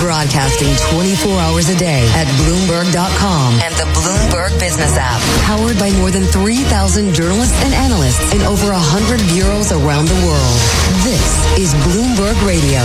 Broadcasting 24 hours a day at Bloomberg.com and the Bloomberg Business app. Powered by more than 3,000 journalists and analysts in over 100 bureaus around the world. This is Bloomberg Radio.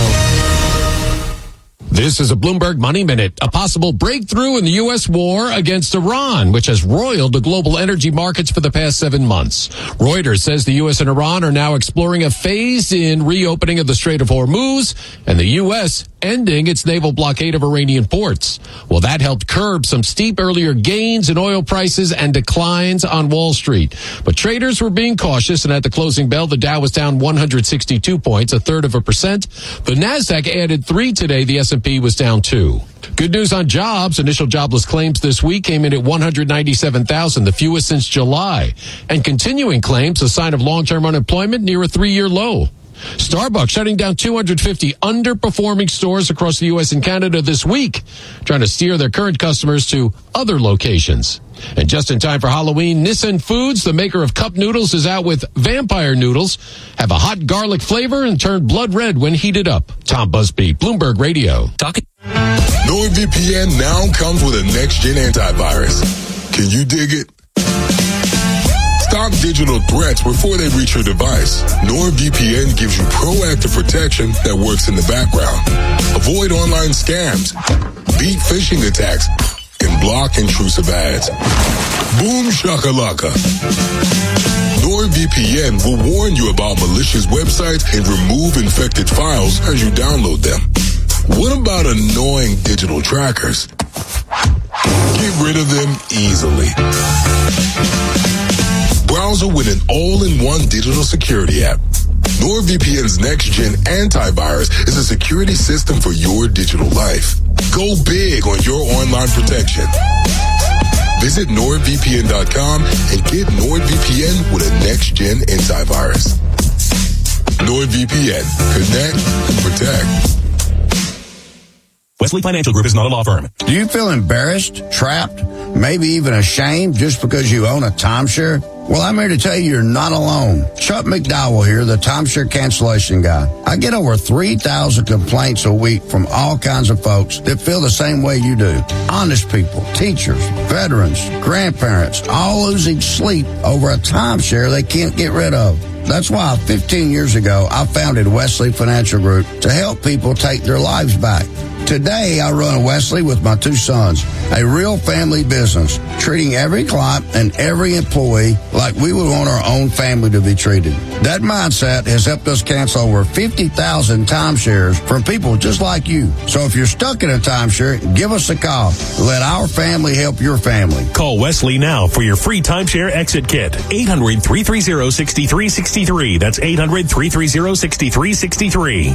This is a Bloomberg Money Minute. A possible breakthrough in the U.S. war against Iran, which has roiled the global energy markets for the past 7 months. Reuters says the U.S. and Iran are now exploring a phased-in reopening of the Strait of Hormuz, and the U.S. ending its naval blockade of Iranian ports. Well, that helped curb some steep earlier gains in oil prices and declines on Wall Street. But traders were being cautious, and at the closing bell, the Dow was down 162 points, 0.33%. The Nasdaq added 3 today. The S&P was down 2. Good news on jobs. Initial jobless claims this week came in at 197,000, the fewest since July. And continuing claims, a sign of long-term unemployment near a 3-year low. Starbucks shutting down 250 underperforming stores across the U.S. and Canada this week, trying to steer their current customers to other locations. And just in time for Halloween, Nissin Foods, the maker of cup noodles, is out with vampire noodles. Have a hot garlic flavor and turn blood red when heated up. Tom Busby, Bloomberg Radio. NordVPN now comes with a next-gen antivirus. Can you dig it? Stop digital threats before they reach your device. NordVPN gives you proactive protection that works in the background. Avoid online scams, beat phishing attacks, and block intrusive ads. Boom shakalaka. NordVPN will warn you about malicious websites and remove infected files as you download them. What about annoying digital trackers? Get rid of them easily. Browser with an all-in-one digital security app. NordVPN's next-gen antivirus is a security system for your digital life. Go big on your online protection. Visit NordVPN.com and get NordVPN with a next-gen antivirus. NordVPN. Connect, protect. Wesley Financial Group is not a law firm. Do you feel embarrassed, trapped, maybe even ashamed just because you own a timeshare? Well, I'm here to tell you you're not alone. Chuck McDowell here, the timeshare cancellation guy. I get over 3,000 complaints a week from all kinds of folks that feel the same way you do. Honest people, teachers, veterans, grandparents, all losing sleep over a timeshare they can't get rid of. That's why 15 years ago, I founded Wesley Financial Group to help people take their lives back. Today, I run Wesley with my 2 sons, a real family business, treating every client and every employee like we would want our own family to be treated. That mindset has helped us cancel over 50,000 timeshares from people just like you. So if you're stuck in a timeshare, give us a call. Let our family help your family. Call Wesley now for your free timeshare exit kit. 800-330-6363. That's 800-330-6363.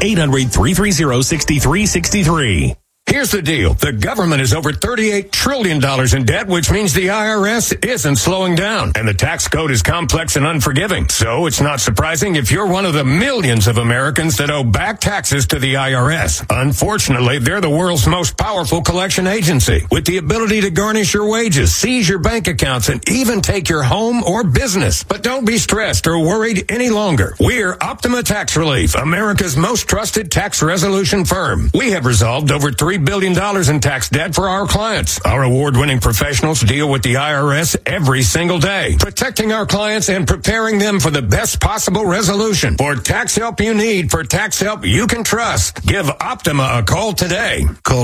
800-330-6363. Here's the deal. The government is over $38 trillion in debt, which means the IRS isn't slowing down. And the tax code is complex and unforgiving. So it's not surprising if you're one of the millions of Americans that owe back taxes to the IRS. Unfortunately, they're the world's most powerful collection agency, with the ability to garnish your wages, seize your bank accounts, and even take your home or business. But don't be stressed or worried any longer. We're Optima Tax Relief, America's most trusted tax resolution firm. We have resolved over $3 billion in tax debt for our clients. Our award-winning professionals deal with the IRS every single day, protecting our clients and preparing them for the best possible resolution. For tax help you need, for tax help you can trust, give Optima a call today. Call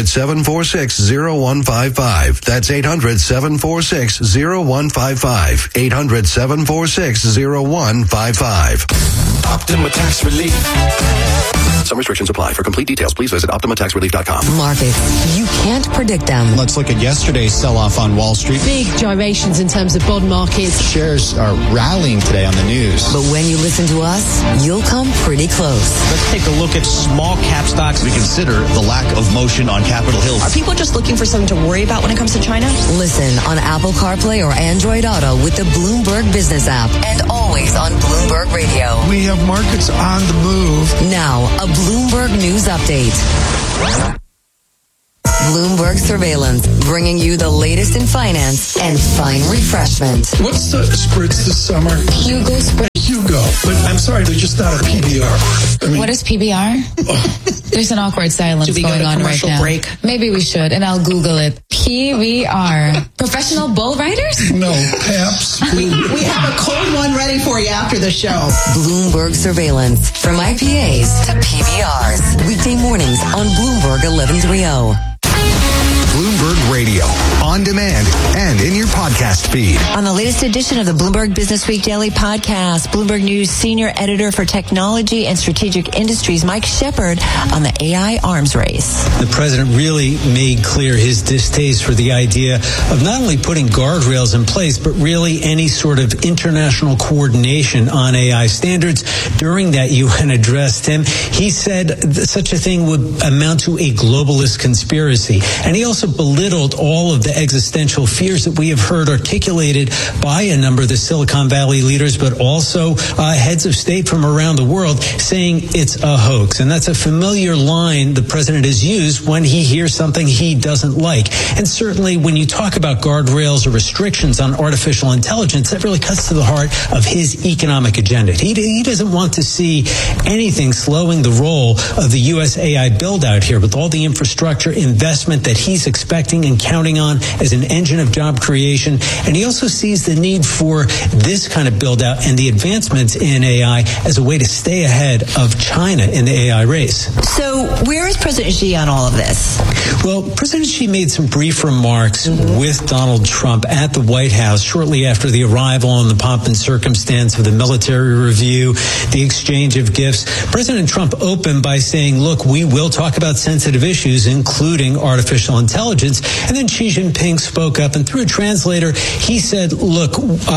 800-746-0155. That's 800-746-0155. 800-746-0155. Optima Tax Relief. Some restrictions apply. For complete details, please visit OptimaTaxRelief.com. Markets, you can't predict them. Let's look at yesterday's sell-off on Wall Street. Big gyrations in terms of bond markets. Shares are rallying today on the news. But when you listen to us, you'll come pretty close. Let's take a look at small cap stocks. We consider the lack of motion on Capitol Hill. Are people just looking for something to worry about when it comes to China? Listen on Apple CarPlay or Android Auto with the Bloomberg Business app, and always on Bloomberg Radio. We have markets on the move. Now, a Bloomberg News Update. Bloomberg Surveillance, bringing you the latest in finance and fine refreshment. What's the spritz this summer? Hugo Spritz. Hugo go. But I'm sorry, they're just not a PBR. I mean, what is PBR? There's an awkward silence going on right now. Break? Maybe we should, and I'll Google it. PBR. Professional bull riders? No, Paps. We have a cold one ready for you after the show. Bloomberg surveillance from IPAs to PBRs. Weekday mornings on Bloomberg 1130. Bloomberg Radio, on demand and in your podcast feed. On the latest edition of the Bloomberg Business Week Daily Podcast, Bloomberg News Senior Editor for Technology and Strategic Industries, Mike Shepard, on the AI arms race. The president really made clear his distaste for the idea of not only putting guardrails in place, but really any sort of international coordination on AI standards. During that UN address, Tim, he said such a thing would amount to a globalist conspiracy. And he also belittled all of the existential fears that we have heard articulated by a number of the Silicon Valley leaders, but also heads of state from around the world, saying it's a hoax. And that's a familiar line the president has used when he hears something he doesn't like. And certainly when you talk about guardrails or restrictions on artificial intelligence, that really cuts to the heart of his economic agenda. He doesn't want to see anything slowing the roll of the U.S. AI build-out here with all the infrastructure investment that he's expecting and counting on as an engine of job creation. And he also sees the need for this kind of build-out and the advancements in AI as a way to stay ahead of China in the AI race. So where is President Xi on all of this? Well, President Xi made some brief remarks with Donald Trump at the White House shortly after the arrival and the pomp and circumstance of the military review, the exchange of gifts. President Trump opened by saying, look, we will talk about sensitive issues, including artificial intelligence. And then Xi Jinping spoke up, and through a translator, he said, look,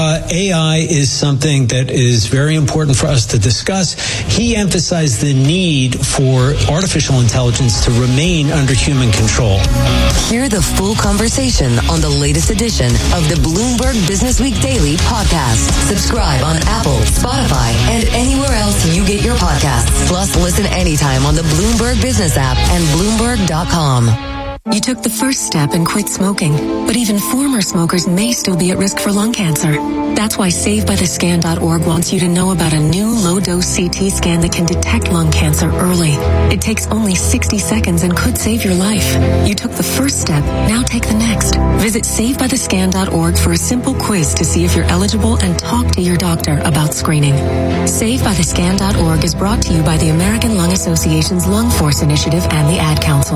AI is something that is very important for us to discuss. He emphasized the need for artificial intelligence to remain under human control. Hear the full conversation on the latest edition of the Bloomberg Business Week Daily Podcast. Subscribe on Apple, Spotify, and anywhere else you get your podcasts. Plus, listen anytime on the Bloomberg Business app and Bloomberg.com. You took the first step and quit smoking, but even former smokers may still be at risk for lung cancer. That's why SaveByTheScan.org wants you to know about a new low-dose CT scan that can detect lung cancer early. It takes only 60 seconds and could save your life. You took the first step, now take the next. Visit SaveByTheScan.org for a simple quiz to see if you're eligible and talk to your doctor about screening. SaveByTheScan.org is brought to you by the American Lung Association's Lung Force Initiative and the Ad Council.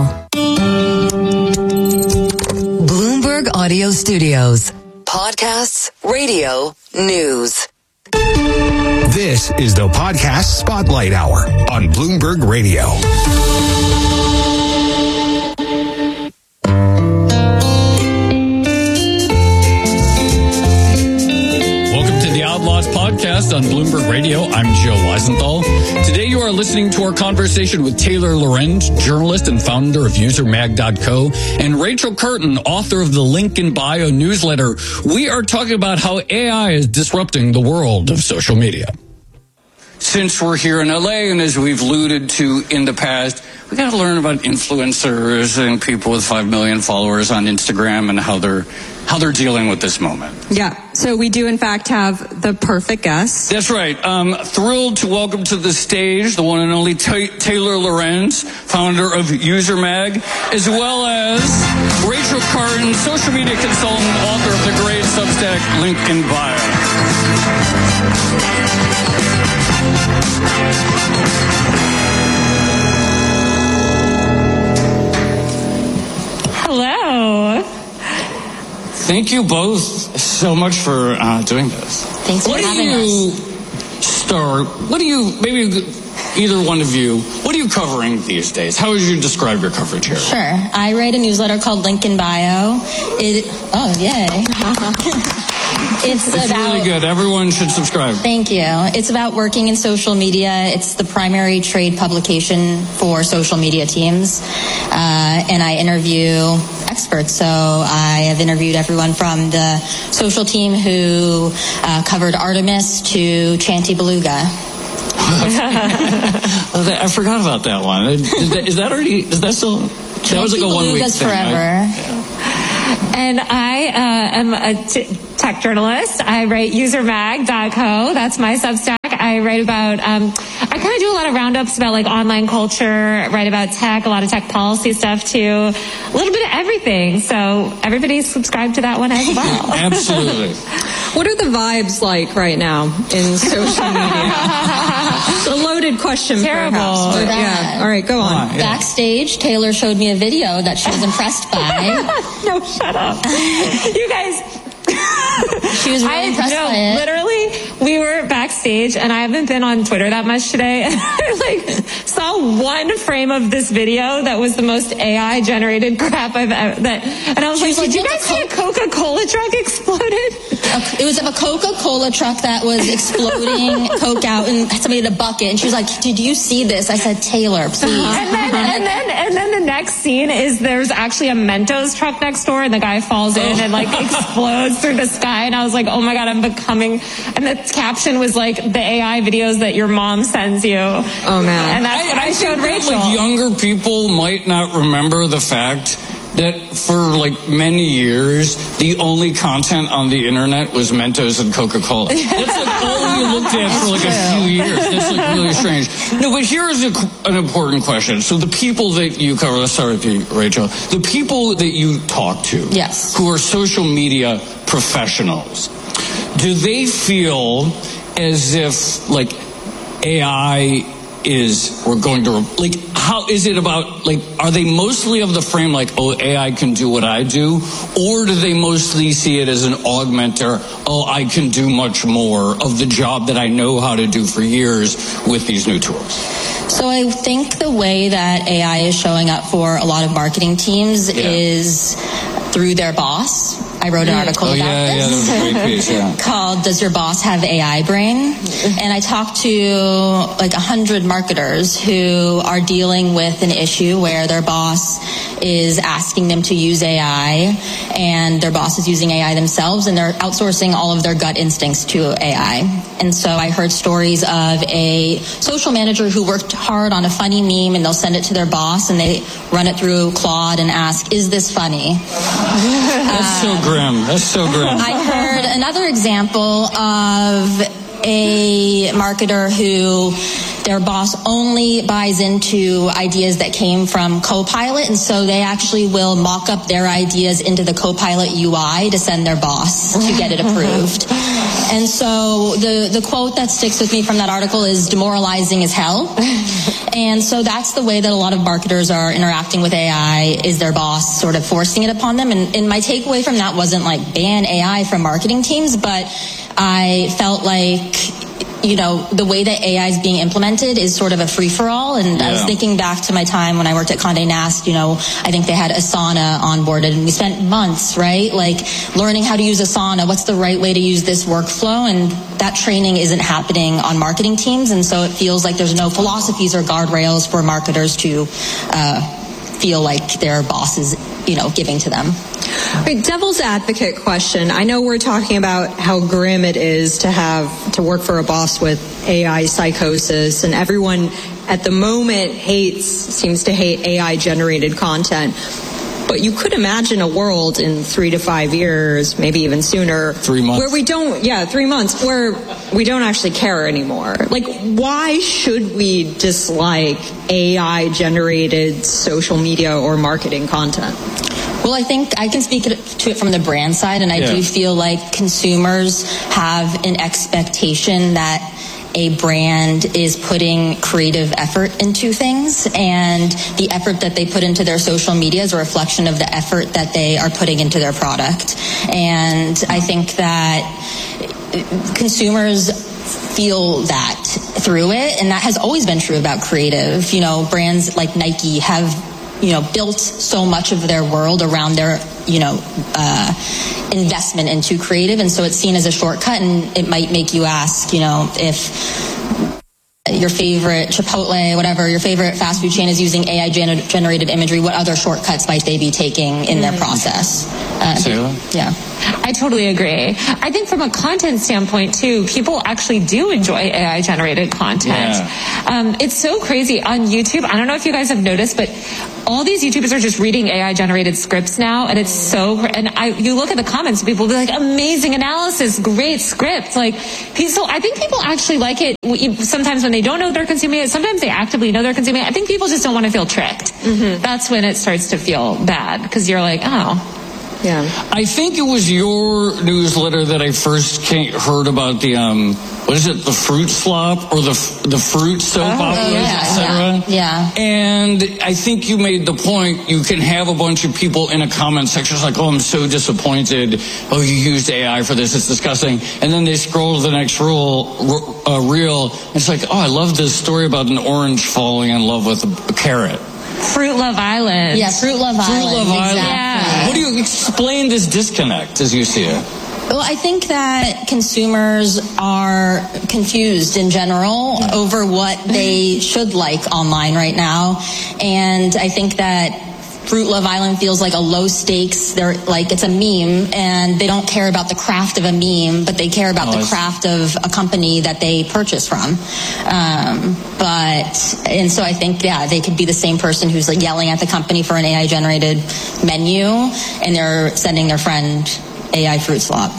Bloomberg Audio Studios. Podcasts, radio, news. This is the Podcast Spotlight Hour on Bloomberg Radio. Outlaws podcast on Bloomberg Radio. I'm Joe Weisenthal. Today you are listening to our conversation with Taylor Lorenz, journalist and founder of UserMag.co, and Rachel Curtin, author of the Link in Bio newsletter. We are talking about how AI is disrupting the world of social media. Since we're here in LA, and as we've alluded to in the past, we got to learn about influencers and people with 5 million followers on Instagram and how they're dealing with this moment. Yeah, so we do in fact have the perfect guest. That's right. Thrilled to welcome to the stage the one and only Taylor Lorenz, founder of UserMag, as well as Rachel Curtin, social media consultant, author of the great Substack Link in Bio. Hello. Thank you both so much for doing this. Thanks for having us. What do you, maybe either one of you, what are you covering these days? How would you describe your coverage here? Sure. I write a newsletter called Link in Bio. Yay. It's really good. Everyone should subscribe. Thank you. It's about working in social media. It's the primary trade publication for social media teams. And I interview experts. So I have interviewed everyone from the social team who covered Artemis to Chanty Beluga. I forgot about that one. Is that still? That was like a 1 week thing. Forever. Yeah. And I am a tech journalist. I write UserMag.co. That's my Substack. I write about, I kind of do a lot of roundups about like online culture, write about tech, a lot of tech policy stuff too, a little bit of everything. So everybody subscribe to that one as well. Absolutely. What are the vibes like right now in social media? It's a loaded question, Terrible. perhaps. But yeah. All right, go on. Backstage, Taylor showed me a video that she was impressed by. No, shut up. You guys. She was really impressed by it. Literally, we were backstage, and I haven't been on Twitter that much today, and I saw one frame of this video that was the most AI-generated crap I've ever... And I was like, did you guys see a Coca-Cola truck exploded? It was a Coca-Cola truck that was exploding Coke out, and somebody had a bucket, and she was like, did you see this? I said, Taylor, please. And then the next scene is there's actually a Mentos truck next door, and the guy falls in and like explodes through the sky, and I was like, oh my god, I'm becoming... And the caption was like, the AI videos that your mom sends you. Oh man. And that's what I showed Rachel. Like younger people might not remember the fact that for like many years, the only content on the internet was Mentos and Coca-Cola. That's like all you looked at for like a few years. That's like really strange. No, but here's an important question. So the people that you cover, let's start with you, Rachel. The people that you talk to, yes, who are social media professionals, do they feel as if like AI we're going to, like, how is it about, like, are they mostly of the frame like, oh, AI can do what I do? Or do they mostly see it as an augmenter, oh, I can do much more of the job that I know how to do for years with these new tools? So I think the way that AI is showing up for a lot of marketing teams is through their boss. I wrote an article about this. That was a great piece, called Does Your Boss Have AI Brain? And I talked to like 100 marketers who are dealing with an issue where their boss is asking them to use AI, and their boss is using AI themselves, and they're outsourcing all of their gut instincts to AI. And so I heard stories of a social manager who worked hard on a funny meme, and they'll send it to their boss, and they run it through Claude and ask, is this funny? That's so grim. That's so grim. I heard another example of a marketer who their boss only buys into ideas that came from Copilot, and so they actually will mock up their ideas into the Copilot UI to send their boss to get it approved. And so the quote that sticks with me from that article is demoralizing as hell. And so that's the way that a lot of marketers are interacting with AI, is their boss sort of forcing it upon them. And my takeaway from that wasn't like ban AI from marketing teams, but I felt like, you know, the way that AI is being implemented is sort of a free-for-all. And I was thinking back to my time when I worked at Condé Nast, you know, I think they had Asana onboarded, and we spent months, right, like learning how to use Asana, what's the right way to use this workflow, and that training isn't happening on marketing teams. And so it feels like there's no philosophies or guardrails for marketers to feel like their boss is, you know, giving to them. Wait, devil's advocate question. I know we're talking about how grim it is to have to work for a boss with AI psychosis, and everyone at the moment seems to hate AI generated content. But you could imagine a world in 3 to 5 years, maybe even sooner, 3 months, where we don't, 3 months, where we don't actually care anymore. Like, why should we dislike AI generated social media or marketing content? Well, I think I can speak to it from the brand side, and I do feel like consumers have an expectation that a brand is putting creative effort into things, and the effort that they put into their social media is a reflection of the effort that they are putting into their product. And I think that consumers feel that through it, and that has always been true about creative. You know, brands like Nike have, you know, built so much of their world around their, you know, investment into creative, and so it's seen as a shortcut, and it might make you ask, you know, if your favorite Chipotle, whatever, your favorite fast food chain is using AI generated imagery, what other shortcuts might they be taking in their process? Yeah. I totally agree. I think from a content standpoint, too, people actually do enjoy AI-generated content. It's so crazy on YouTube. I don't know if you guys have noticed, but all these YouTubers are just reading AI generated scripts now, and it's so. And you look at the comments, people will be like, "Amazing analysis, great script." Like, so I think people actually like it. Sometimes when they don't know they're consuming it, sometimes they actively know they're consuming it. I think people just don't want to feel tricked. That's when it starts to feel bad, because you're like, oh. Yeah. I think it was your newsletter that I first heard about the, what is it, the fruit slop or the fruit soap operas, etc. Yeah. And I think you made the point, you can have a bunch of people in a comment section like, oh, I'm so disappointed. Oh, you used AI for this. It's disgusting. And then they scroll to the next reel. It's like, oh, I love this story about an orange falling in love with a carrot. Fruit Love Island. Yeah, Fruit Love Island. Exactly. Yeah. What do you explain this disconnect as you see it? Well, I think that consumers are confused in general over what they should like online right now. And I think that Fruit Love Island feels like a low stakes. They're like, it's a meme, and they don't care about the craft of a meme, but they care about the craft of a company that they purchase from. And so I think, they could be the same person who's like yelling at the company for an AI generated menu, and they're sending their friend AI fruit slop.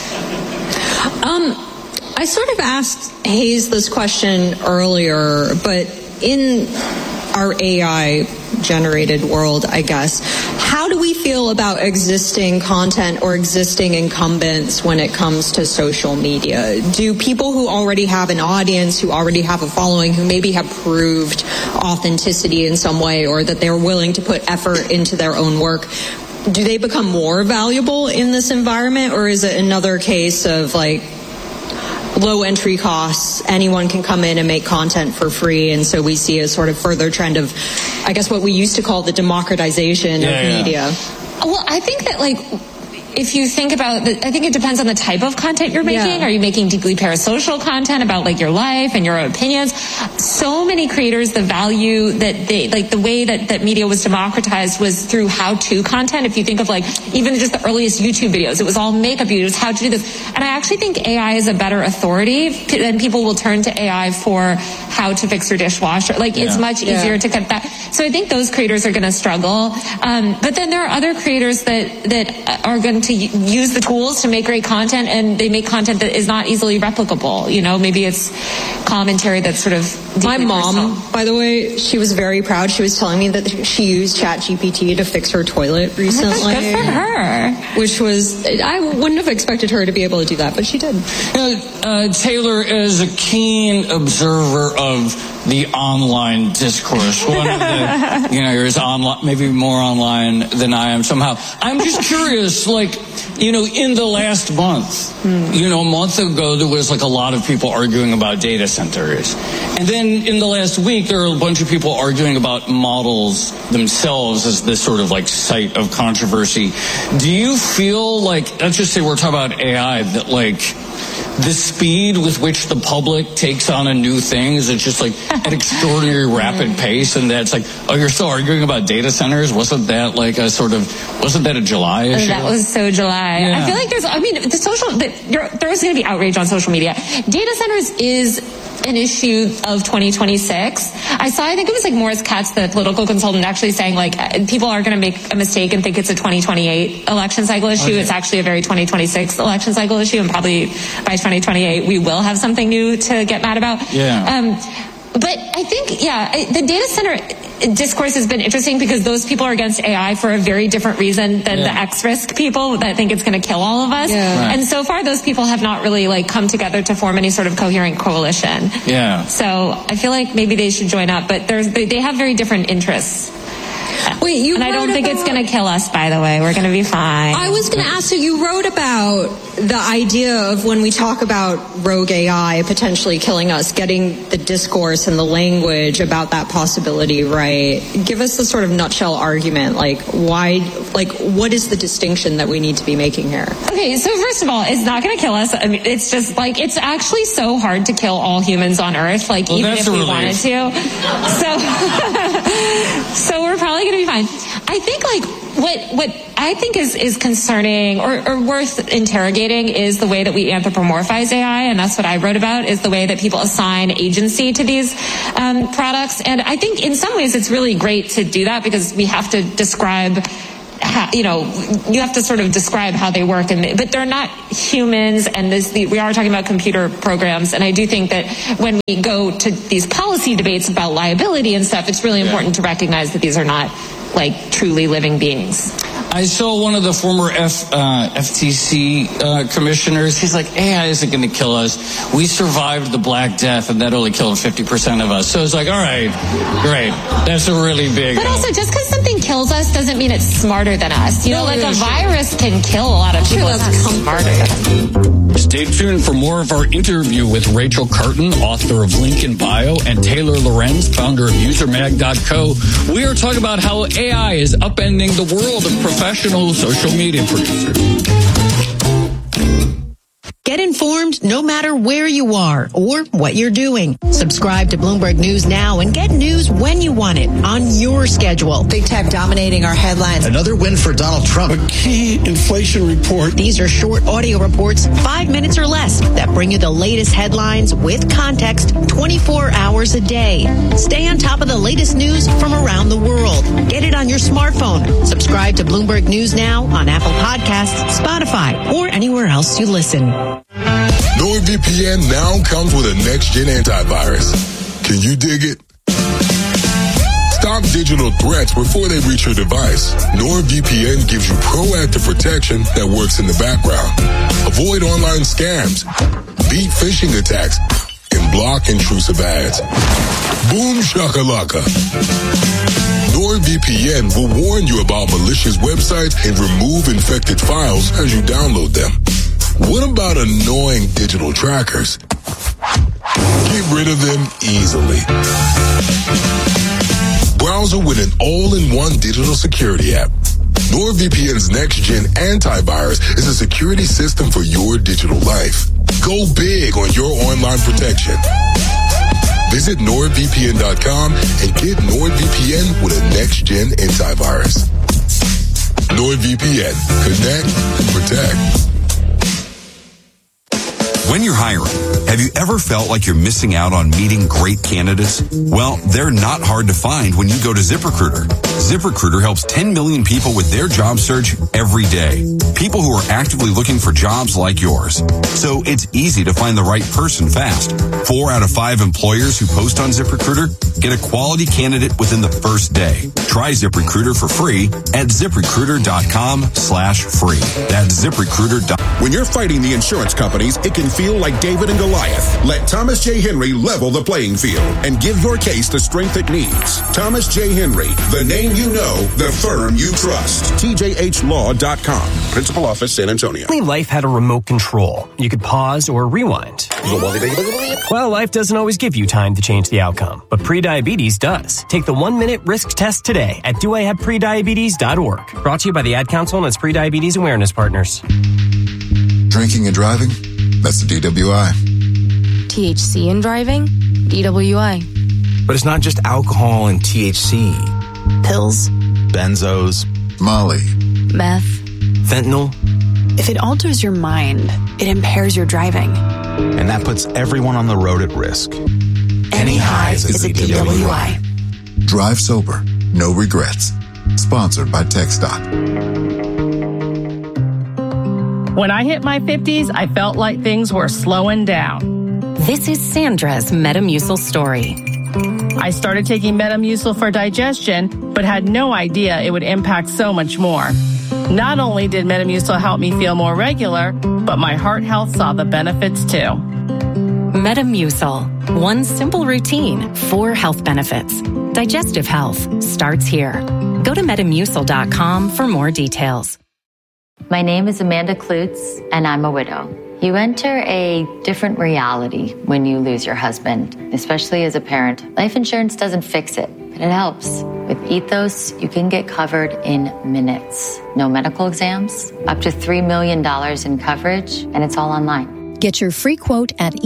I sort of asked Hayes this question earlier, but in our AI generated world, I guess, how do we feel about existing content or existing incumbents when it comes to social media? Do people who already have an audience, who already have a following, who maybe have proved authenticity in some way, or that they're willing to put effort into their own work, do they become more valuable in this environment, or is it another case of like low entry costs, anyone can come in and make content for free, and so we see a sort of further trend of, I guess, what we used to call the democratization of media? Well, I think that, like, if you think about I think it depends on the type of content you're making. Yeah. Are you making deeply parasocial content about like your life and your opinions? So many creators, the value that they, like the way that media was democratized was through how-to content. If you think of like even just the earliest YouTube videos, it was all makeup videos, how to do this. And I actually think AI is a better authority, and people will turn to AI for how to fix your dishwasher. Like it's much easier to cut that. So I think those creators are going to struggle. But then there are other creators that are going to use the tools to make great content, and they make content that is not easily replicable. You know, maybe it's commentary that's sort of my mom personal. By the way, she was very proud. She was telling me that she used ChatGPT to fix her toilet recently. Good for her. Which was, I wouldn't have expected her to be able to do that, but she did. Taylor, as a keen observer of the online discourse, one of the, is online, maybe more online than I am somehow. I'm just curious, like, in the last month, a month ago, there was like a lot of people arguing about data centers. And then in the last week, there are a bunch of people arguing about models themselves as this sort of like site of controversy. Do you feel like, let's just say we're talking about AI, that like, the speed with which the public takes on a new thing is just like an extraordinary rapid pace, and that's like, oh, you're still arguing about data centers? Wasn't that like wasn't that a July issue? That was so July. Yeah. I feel like there's going to be outrage on social media. Data centers is an issue of 2026. I think it was like Morris Katz, the political consultant, actually saying like people are going to make a mistake and think it's a 2028 election cycle issue. Okay. It's actually a very 2026 election cycle issue, and probably by 2028 we will have something new to get mad about. Yeah. But I think, the data center discourse has been interesting because those people are against AI for a very different reason than the X-Risk people that think it's going to kill all of us. Yeah. Right. And so far, those people have not really like come together to form any sort of coherent coalition. Yeah. So I feel like maybe they should join up, but they have very different interests. Wait, I don't think it's going to kill us, by the way. We're going to be fine. I was going to ask you wrote about the idea of when we talk about rogue AI potentially killing us, getting the discourse and the language about that possibility right. Give us the sort of nutshell argument, like why, like what is the distinction that we need to be making here? Okay, so first of all, it's not going to kill us. I mean, it's just like, it's actually so hard to kill all humans on Earth, like even if we wanted to. So we're probably going to be fine. I think what I think is concerning or worth interrogating is the way that we anthropomorphize AI, and that's what I wrote about, is the way that people assign agency to these products. And I think in some ways it's really great to do that because we have to describe how, you have to sort of describe how they work, but they're not humans, and we are talking about computer programs, and I do think that when we go to these policy debates about liability and stuff, it's really important to recognize that these are not like truly living beings. I saw one of the former FTC commissioners. He's like, AI isn't going to kill us. We survived the Black Death, and that only killed 50% of us. So it's like, all right, great. That's a really big... But also, just because something kills us doesn't mean it's smarter than us. A virus can kill a lot of people. It's not smarter than us. Stay tuned for more of our interview with Rachel Carton, author of Link in Bio, and Taylor Lorenz, founder of UserMag.co. We are talking about how AI is upending the world of professional social media producers. Get informed no matter where you are or what you're doing. Subscribe to Bloomberg News Now and get news when you want it on your schedule. Big tech dominating our headlines. Another win for Donald Trump. A key inflation report. These are short audio reports, 5 minutes or less, that bring you the latest headlines with context 24 hours a day. Stay on top of the latest news from around the world. Get it on your smartphone. Subscribe to Bloomberg News Now on Apple Podcasts, Spotify, or anywhere else you listen. NordVPN now comes with a next-gen antivirus. Can you dig it? Stop digital threats before they reach your device. NordVPN gives you proactive protection that works in the background. Avoid online scams, beat phishing attacks, and block intrusive ads. Boom shakalaka. NordVPN will warn you about malicious websites and remove infected files as you download them. What about annoying digital trackers? Get rid of them easily. Browser with an all-in-one digital security app. NordVPN's next-gen antivirus is a security system for your digital life. Go big on your online protection. Visit NordVPN.com and get NordVPN with a next-gen antivirus. NordVPN. Connect and protect. When you're hiring, have you ever felt like you're missing out on meeting great candidates? Well, they're not hard to find when you go to ZipRecruiter. ZipRecruiter helps 10 million people with their job search every day. People who are actively looking for jobs like yours. So it's easy to find the right person fast. 4 out of 5 employers who post on ZipRecruiter get a quality candidate within the first day. Try ZipRecruiter for free at ZipRecruiter.com/free. That's ZipRecruiter.com. When you're fighting the insurance companies, it can feel like David and Goliath. Let Thomas J. Henry level the playing field and give your case the strength it needs. Thomas J. Henry, the name you know, the firm you trust. TJHlaw.com. Principal Office, San Antonio. Life had a remote control. You could pause or rewind. Well, life doesn't always give you time to change the outcome, but prediabetes does. Take the 1-minute risk test today at doihaveprediabetes.org. Brought to you by the Ad Council and its Prediabetes Awareness Partners. Drinking and driving? That's the DWI. THC in driving? DWI. But it's not just alcohol and THC. Pills. Benzos. Molly. Meth. Fentanyl. If it alters your mind, it impairs your driving. And that puts everyone on the road at risk. Any highs is a DWI. Drive sober. No regrets. Sponsored by TxDOT. When I hit my 50s, I felt like things were slowing down. This is Sandra's Metamucil story. I started taking Metamucil for digestion, but had no idea it would impact so much more. Not only did Metamucil help me feel more regular, but my heart health saw the benefits too. Metamucil. One simple routine, 4 health benefits. Digestive health starts here. Go to Metamucil.com for more details. My name is Amanda Klutz, and I'm a widow. You enter a different reality when you lose your husband, especially as a parent. Life insurance doesn't fix it, but it helps. With Ethos, you can get covered in minutes. No medical exams, up to $3 million in coverage, and it's all online. Get your free quote at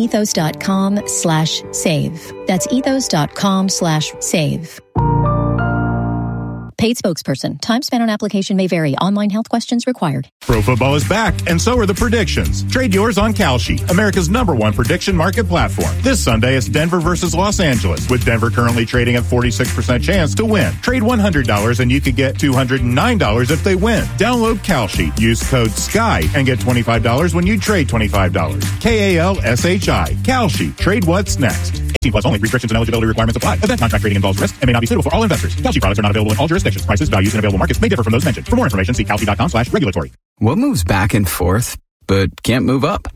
ethos.com/save. That's ethos.com/save. Paid spokesperson. Time spent on application may vary. Online health questions required. Pro football is back, and so are the predictions. Trade yours on Kalshi, America's #1 prediction market platform. This Sunday, it's Denver versus Los Angeles, with Denver currently trading at 46% chance to win. Trade $100 and you could get $209 if they win. Download Kalshi. Use code SKY and get $25 when you trade $25. KALSHI. Kalshi. Trade what's next. 18 plus only. Restrictions and eligibility requirements apply. Event contract trading involves risk and may not be suitable for all investors. Kalshi products are not available in all jurisdictions. Prices, values, and available markets may differ from those mentioned. For more information, see kalshi.com/regulatory. What moves back and forth, but can't move up?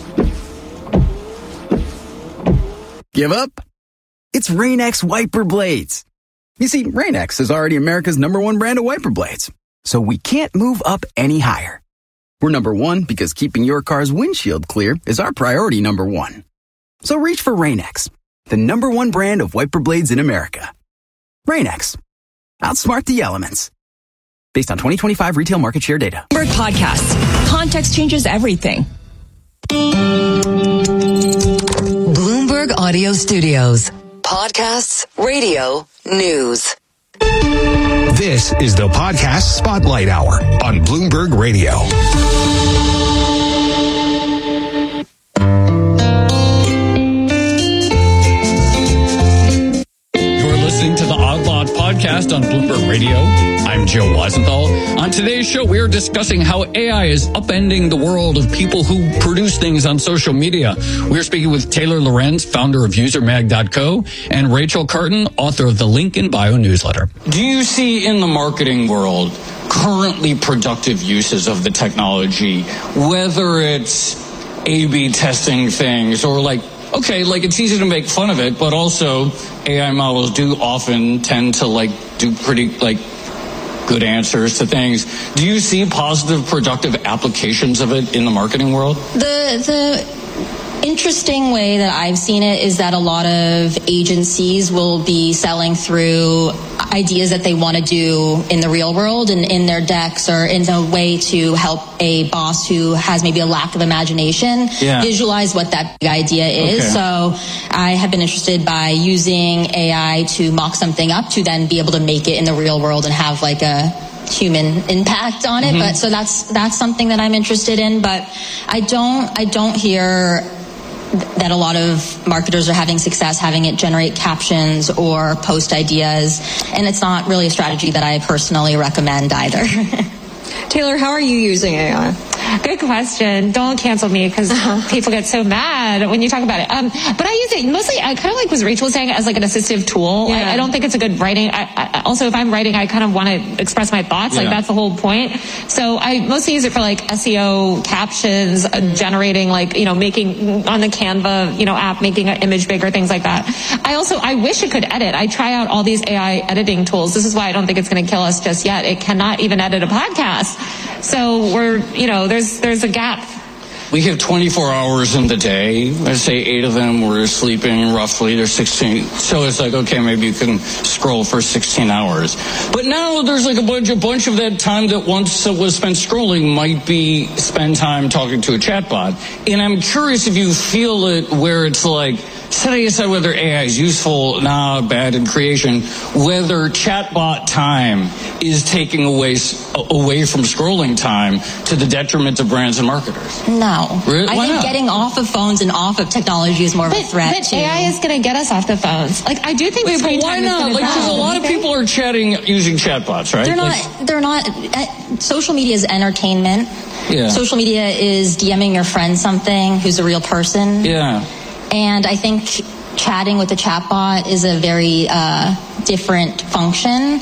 Give up? It's Rain-X wiper blades. You see, Rain-X is already America's #1 brand of wiper blades, so we can't move up any higher. We're #1 because keeping your car's windshield clear is our priority #1. So reach for Rain-X, the #1 brand of wiper blades in America. Rain-X. Outsmart the elements. Based on 2025 retail market share data. Bloomberg Podcasts. Context changes everything. Bloomberg Audio Studios. Podcasts, radio, news. This is the Podcast Spotlight Hour on Bloomberg Radio. Listening to the Odd Lot podcast on Bloomberg Radio. I'm Joe Weisenthal. On today's show, we are discussing how AI is upending the world of people who produce things on social media. We're speaking with Taylor Lorenz, founder of UserMag.co, and Rachel Carton, author of the Link in Bio newsletter. Do you see in the marketing world currently productive uses of the technology, whether it's A/B testing things or okay, it's easy to make fun of it, but also AI models do often tend to do pretty good answers to things. Do you see positive, productive applications of it in the marketing world? The interesting way that I've seen it is that a lot of agencies will be selling through ideas that they want to do in the real world and in their decks or in a way to help a boss who has maybe a lack of imagination visualize what that big idea is. Okay. So I have been interested by using AI to mock something up to then be able to make it in the real world and have a human impact on it. But so that's something that I'm interested in, but I don't hear that a lot of marketers are having success having it generate captions or post ideas, and it's not really a strategy that I personally recommend either. Taylor, how are you using AI? Good question. Don't cancel me because people get so mad when you talk about it. But I use it mostly, I kind of like what Rachel was saying, as an assistive tool. Yeah. I don't think it's a good writing. I also, if I'm writing, I kind of want to express my thoughts. Yeah. That's the whole point. So I mostly use it for SEO captions, generating making on the Canva, app, making an image bigger, things like that. I wish it could edit. I try out all these AI editing tools. This is why I don't think it's going to kill us just yet. It cannot even edit a podcast. So we're, there's a gap. We have 24 hours in the day. Let's say 8 of them we're sleeping roughly. There's 16. So it's okay, maybe you can scroll for 16 hours. But now there's a bunch of that time that once was spent scrolling might be spend time talking to a chatbot. And I'm curious if you feel it where it's setting aside whether AI is useful, bad in creation, whether chatbot time is taking away from scrolling time to the detriment of brands and marketers. No. Really? I think getting off of phones and off of technology is more of a threat. But AI is going to get us off the phones. I do think screen time is going to because a lot of people are chatting using chatbots, right? They're not. Social media is entertainment. Yeah. Social media is DMing your friend something who's a real person. Yeah. And I think chatting with a chatbot is a very different function.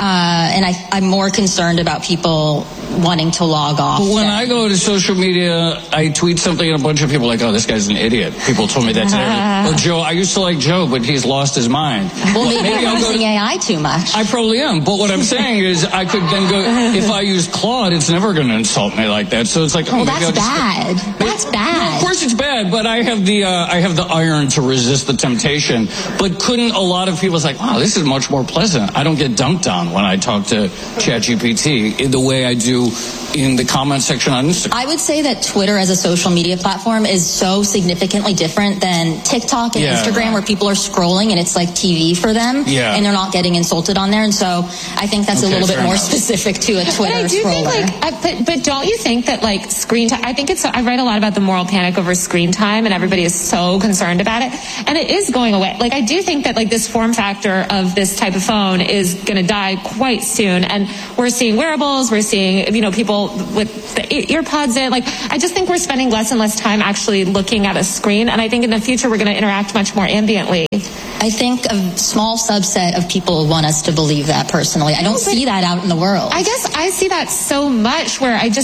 And I'm more concerned about people wanting to log off. When I go to social media, I tweet something and a bunch of people oh, this guy's an idiot. People told me that today. Or Joe, I used to like Joe, but he's lost his mind. Well, maybe you're using AI too much. I probably am. But what I'm saying is I could then go, if I use Claude, it's never going to insult me like that. So it's well, that's bad. That's bad. No, of course it's bad, but I have the iron to resist the temptation. But couldn't a lot of people say, wow, this is much more pleasant. I don't get dunked on when I talk to ChatGPT in the way I do in the comment section on Instagram. I would say that Twitter as a social media platform is so significantly different than TikTok and Instagram, where people are scrolling and it's like TV for them, and they're not getting insulted on there. And so I think that's a little bit more specific to a Twitter But I do scroller. think, but don't you think that like screen time? I think it's. I write a lot about the moral panic over screen time, and everybody is so concerned about it, and it is going away. Like I do think that like this form factor of this type of phone is going to die quite soon, and we're seeing wearables, we're seeing people with the earpods in. Like I just think we're spending less and less time actually looking at a screen, and I think in the future we're going to interact much more ambiently. I think a small subset of people want us to believe that personally. I don't see that out in the world. I guess I see that so much where I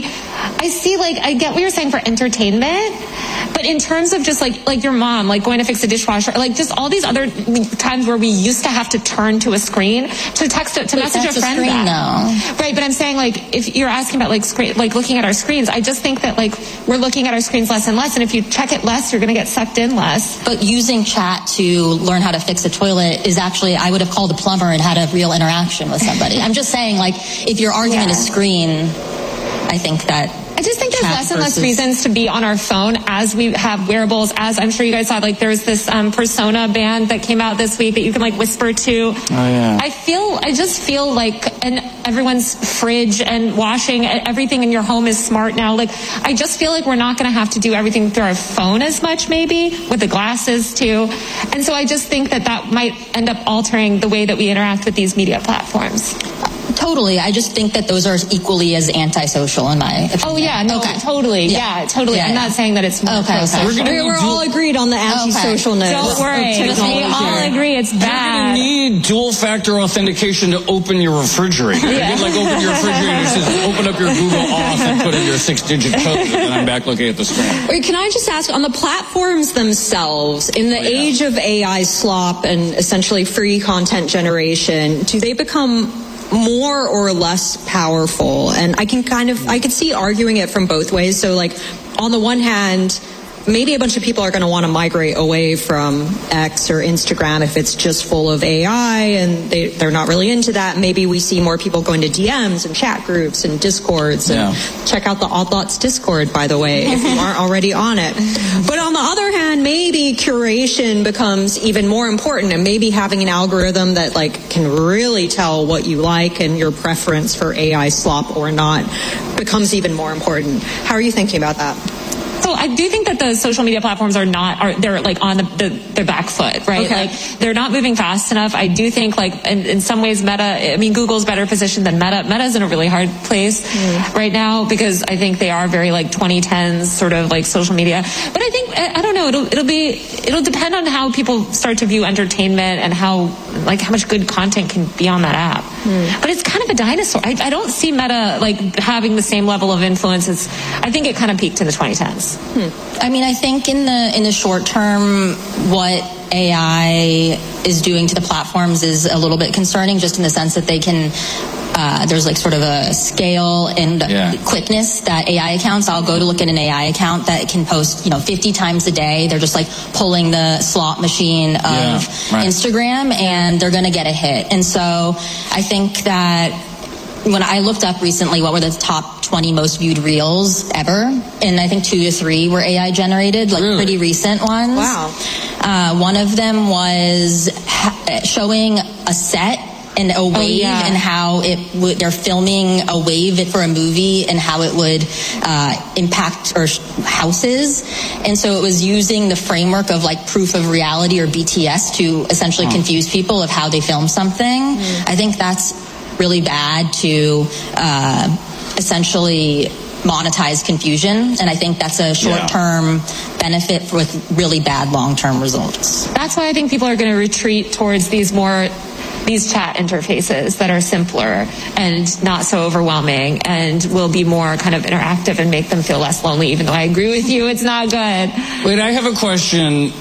see like, I get what you're saying for entertainment, but in terms of just like your mom, like going to fix a dishwasher, like just all these other times where we used to have to turn to a screen to text, to message a friend back. Right, but I'm saying like, if you're asking about like screen, like looking at our screens, I just think that like we're looking at our screens less and less, and if you check it less, you're going to get sucked in less. But using chat to learn how to fix a toilet is actually, I would have called a plumber and had a real interaction with somebody. I'm just saying, like, if your argument is screen, I think that I just think there's less and less reasons to be on our phone as we have wearables. As I'm sure you guys saw, like there's this Persona band that came out this week that you can like whisper to. Oh yeah. I just feel like, and everyone's fridge and washing, everything in your home is smart now. Like I just feel like we're not going to have to do everything through our phone as much, maybe with the glasses too. And so I just think that might end up altering the way that we interact with these media platforms. Totally. I just think that those are equally as antisocial in my opinion. Oh, yeah. No, totally. Yeah, totally. Yeah, I'm not saying that it's more We're all agreed on the antisocialness. Don't worry. We all agree it's bad. You're going to need dual-factor authentication to open your refrigerator. You can like open your refrigerator and it says, open up your Google Auth and put in your 6-digit code, and then I'm back looking at the screen. Wait, can I just ask, on the platforms themselves, in the age of AI slop and essentially free content generation, do they become more or less powerful? And I could see arguing it from both ways. So like on the one hand, maybe a bunch of people are going to want to migrate away from X or Instagram if it's just full of AI and they're not really into that. Maybe we see more people going to DMs and chat groups and Discords. And check out the Odd Thoughts Discord, by the way, if you aren't already on it. But on the other hand, maybe curation becomes even more important, and maybe having an algorithm that like can really tell what you like and your preference for AI slop or not becomes even more important. How are you thinking about that? So I do think that the social media platforms they're like on their back foot, right? Okay. Like they're not moving fast enough. I do think like in some ways Google's better positioned than Meta. Meta's in a really hard place right now because I think they are very like 2010s sort of like social media. But I think, I don't know, it'll depend on how people start to view entertainment and how much good content can be on that app. But it's kind of a dinosaur. I don't see Meta like having the same level of influence as, I think it kind of peaked in the 2010s. I mean, I think in the short term, what AI is doing to the platforms is a little bit concerning, just in the sense that they can, there's like sort of a scale and quickness that AI accounts, I'll go to look at an AI account that can post, 50 times a day. They're just like pulling the slot machine of Instagram, and they're going to get a hit. And so I think that when I looked up recently what were the top 20 most viewed reels ever, and I think 2 to 3 were AI generated, like pretty recent ones. Wow. One of them was showing a set and a wave and how they're filming a wave for a movie and how it would impact houses. And so it was using the framework of like proof of reality or BTS to essentially confuse people of how they film something. I think that's really bad to essentially monetize confusion, and I think that's a short-term benefit with really bad long-term results. That's why I think people are going to retreat towards these chat interfaces that are simpler and not so overwhelming and will be more kind of interactive and make them feel less lonely, even though I agree with you, it's not good. Wait, I have a question.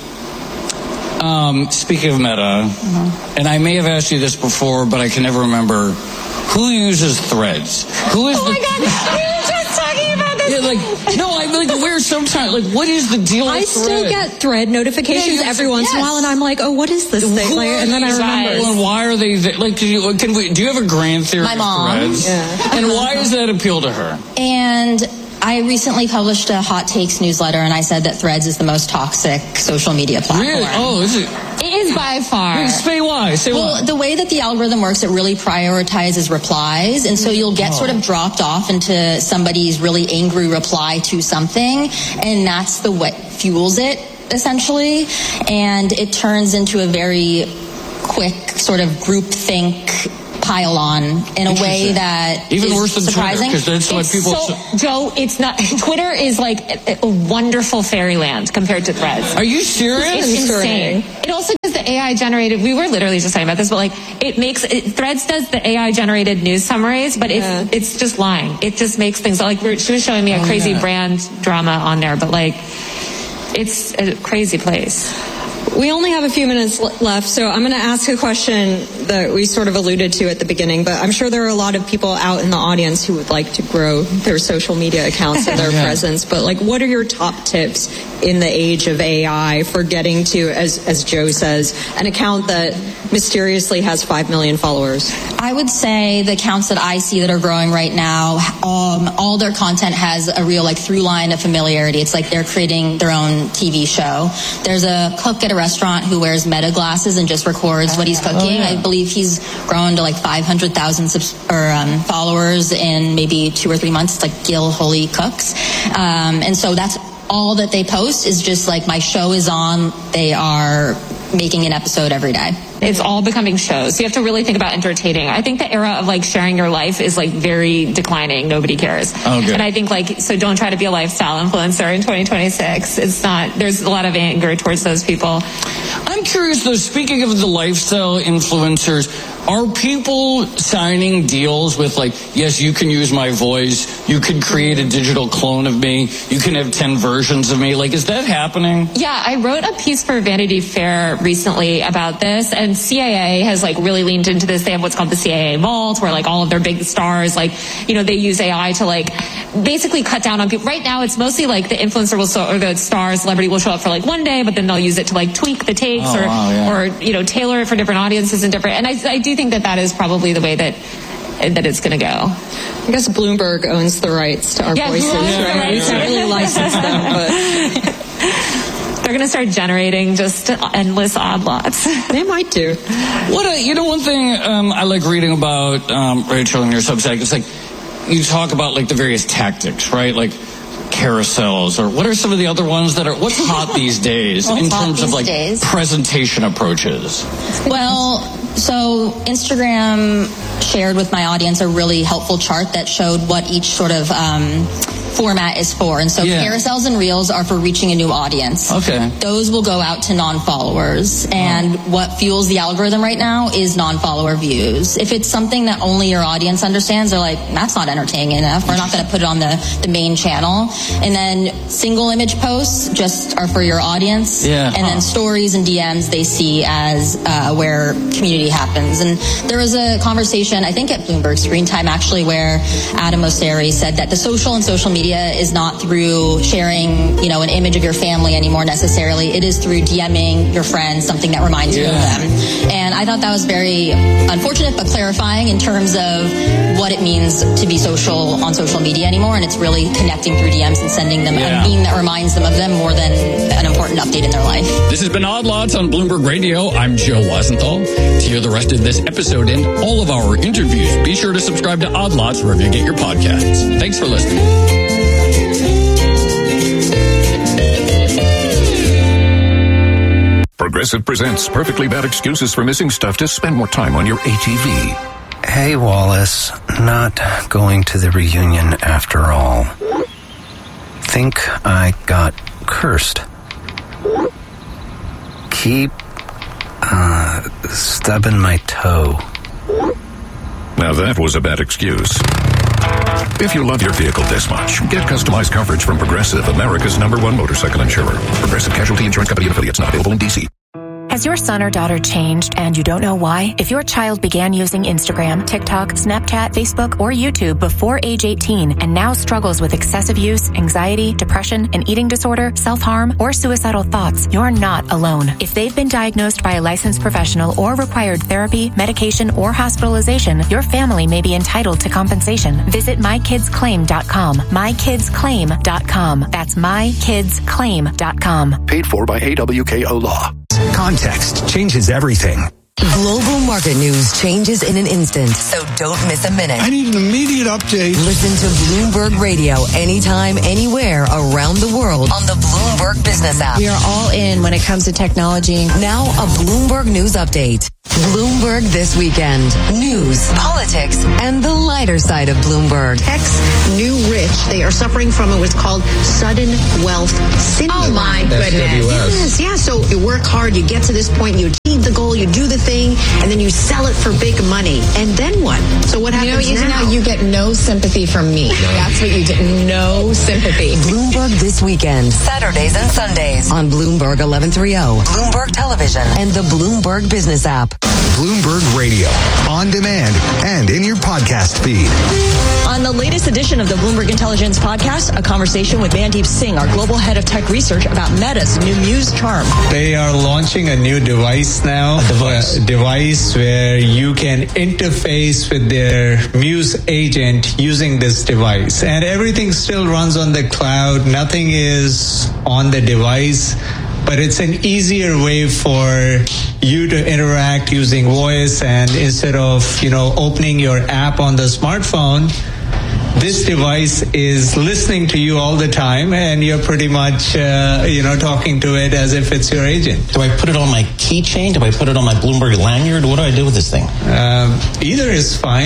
Speaking of Meta, and I may have asked you this before, but I can never remember, who uses Threads? Oh my God, we were just talking about this I'm like aware sometimes. Like, what is the deal with I still Thread? get Thread notifications every once in a while, and I'm like, oh, what is this thing? Like, and then I remember. Well, why are they there? Like, do you have a grand theory My of mom. Threads? Yeah. And why does that appeal to her? And I recently published a Hot Takes newsletter, and I said that Threads is the most toxic social media platform. Really? Oh, is it? It is by far. Say why. Well, the way that the algorithm works, it really prioritizes replies, and so you'll get sort of dropped off into somebody's really angry reply to something, and that's what fuels it, essentially. And it turns into a very quick sort of groupthink pile-on in a way that even is worse than surprising. Twitter, because that's what people. Joe, it's not. Twitter is like a wonderful fairyland compared to Threads. Are you serious? It's insane. It also does the AI generated. We were literally just talking about this, but like Threads does the AI generated news summaries, but it's just lying. It just makes things like she was showing me a crazy brand drama on there, but like it's a crazy place. We only have a few minutes left, so I'm going to ask a question that we sort of alluded to at the beginning, but I'm sure there are a lot of people out in the audience who would like to grow their social media accounts and their presence, but like, what are your top tips in the age of AI for getting to, as Joe says, an account that mysteriously has 5 million followers? I would say the accounts that I see that are growing right now, all their content has a real through line of familiarity. It's like they're creating their own TV show. There's a cook at a restaurant who wears Meta glasses and just records what he's cooking. I believe he's grown to 500,000 followers in maybe 2 or 3 months. It's like Gil Holy Cooks. And so that's all that they post is just my show is on. They are making an episode every day. It's all becoming shows. So you have to really think about entertaining. I think the era of sharing your life is very declining. Nobody cares. Oh, good. And I think so don't try to be a lifestyle influencer in 2026. It's not, there's a lot of anger towards those people. I'm curious though, speaking of the lifestyle influencers, are people signing deals with yes, you can use my voice, you can create a digital clone of me, you can have 10 versions of me? Is that happening? Yeah, I wrote a piece for Vanity Fair recently about this, and CAA has really leaned into this. They have what's called the CAA Vault, where all of their big stars, they use AI to basically cut down on people. Right now, it's mostly the influencer or the star celebrity will show up for one day, but then they'll use it to tweak the takes or tailor it for different audiences and different. And I do think that is probably the way that it's going to go. I guess Bloomberg owns the rights to our voices, right? We can't really license them, but they're going to start generating just endless odd lots. They might do. One thing I like reading about Rachel in your Substack is you talk about the various tactics, right? Carousels, or what are some of the other ones that are what's hot these days in terms of presentation approaches? Well, so Instagram shared with my audience a really helpful chart that showed what each sort of format is for. And so carousels and reels are for reaching a new audience. Okay. Those will go out to non-followers. And what fuels the algorithm right now is non-follower views. If it's something that only your audience understands, they're that's not entertaining enough. We're not going to put it on the main channel. And then single image posts just are for your audience. Yeah. And then stories and DMs they see as where community happens. And there was a conversation, I think at Bloomberg Screen Time actually, where Adam Mosseri said that the social media is not through sharing, an image of your family anymore necessarily. It is through DMing your friends something that reminds you of them. And I thought that was very unfortunate but clarifying in terms of what it means to be social on social media anymore. And it's really connecting through DMs and sending them a meme that reminds them of them more than an important update in their life. This has been Odd Lots on Bloomberg Radio. I'm Joe Weisenthal. To hear the rest of this episode and all of our interviews, be sure to subscribe to Odd Lots wherever you get your podcasts. Thanks for listening. Progressive presents Perfectly Bad Excuses for Missing Stuff to Spend More Time on Your ATV. Hey, Wallace. Not going to the reunion after all. Think I got cursed. Keep stubbing my toe. Now that was a bad excuse. If you love your vehicle this much, get customized coverage from Progressive, America's #1 motorcycle insurer. Progressive Casualty Insurance Company and affiliates, not available in D.C. Has your son or daughter changed and you don't know why? If your child began using Instagram, TikTok, Snapchat, Facebook, or YouTube before age 18 and now struggles with excessive use, anxiety, depression, an eating disorder, self-harm, or suicidal thoughts, you're not alone. If they've been diagnosed by a licensed professional or required therapy, medication, or hospitalization, your family may be entitled to compensation. Visit mykidsclaim.com. mykidsclaim.com. That's mykidsclaim.com. Paid for by AWKO Law. Context changes everything. Global market news changes in an instant, so don't miss a minute. I need an immediate update. Listen to Bloomberg Radio anytime, anywhere around the world on the Bloomberg Business app. We are all in when it comes to technology. Now a Bloomberg News update. Bloomberg This Weekend. News, politics, and the lighter side of Bloomberg. Tech's new rich. They are suffering from what's called sudden wealth syndrome. Oh, my goodness. Yes. So you work hard, you get to this point, you achieve the goal, you do the thing, and then you sell it for big money. And then what? So what happens now? You get no sympathy from me. That's what you get. No sympathy. Bloomberg This Weekend. Saturdays and Sundays on Bloomberg 1130, Bloomberg Television, and the Bloomberg Business app. Bloomberg Radio, on demand and in your podcast feed. On the latest edition of the Bloomberg Intelligence Podcast, a conversation with Mandeep Singh, our global head of tech research, about Meta's new Muse Charm. They are launching a new device now. A device where you can interface with their Muse agent using this device. And everything still runs on the cloud. Nothing is on the device. But it's an easier way for you to interact using voice, and instead of, opening your app on the smartphone, this device is listening to you all the time, and you're pretty much, talking to it as if it's your agent. Do I put it on my keychain? Do I put it on my Bloomberg lanyard? What do I do with this thing? Either is fine.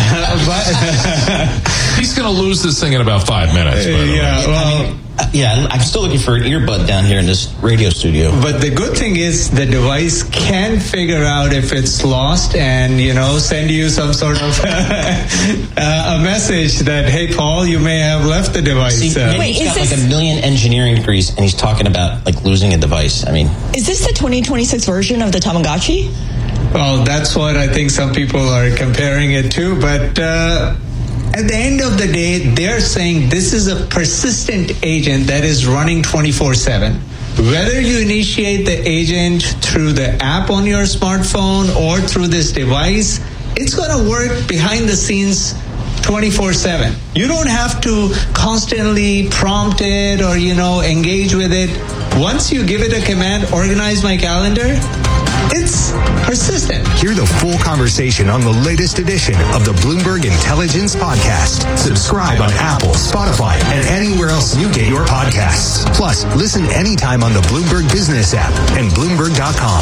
He's going to lose this thing in about 5 minutes. I'm still looking for an earbud down here in this radio studio. But the good thing is the device can figure out if it's lost and, send you some sort of a message that, hey, Paul, you may have left the device. He's got like 1 million engineering degrees, and he's talking about losing a device. Is this the 2026 version of the Tamagotchi? Well, that's what I think some people are comparing it to, but at the end of the day, they're saying this is a persistent agent that is running 24/7. Whether you initiate the agent through the app on your smartphone or through this device, it's going to work behind the scenes 24/7. You don't have to constantly prompt it or, engage with it. Once you give it a command, organize my calendar, it's persistent. Hear the full conversation on the latest edition of the Bloomberg Intelligence Podcast. Subscribe on Apple, Spotify, and anywhere else you get your podcasts. Plus, listen anytime on the Bloomberg Business app and Bloomberg.com.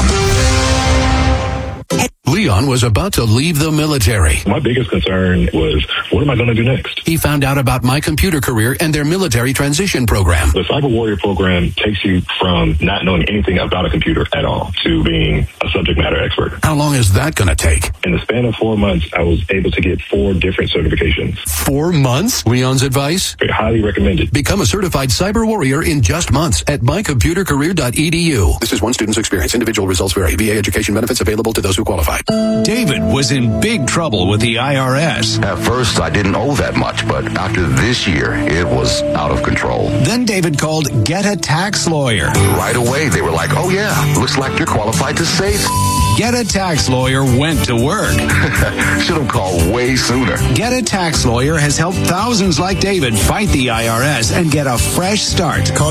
Leon was about to leave the military. My biggest concern was, what am I going to do next? He found out about My Computer Career and their military transition program. The Cyber Warrior program takes you from not knowing anything about a computer at all to being a subject matter expert. How long is that going to take? In the span of 4 months, I was able to get 4 different certifications. 4 months? Leon's advice? Highly recommended. Become a certified cyber warrior in just months at mycomputercareer.edu. This is one student's experience. Individual results vary. VA education benefits available to those who qualify. David was in big trouble with the IRS. At first, I didn't owe that much, but after this year, it was out of control. Then David called Get a Tax Lawyer. Right away, they were like, oh yeah, looks like you're qualified to save. Get a Tax Lawyer went to work. Should have called way sooner. Get a Tax Lawyer has helped thousands like David fight the IRS and get a fresh start. Call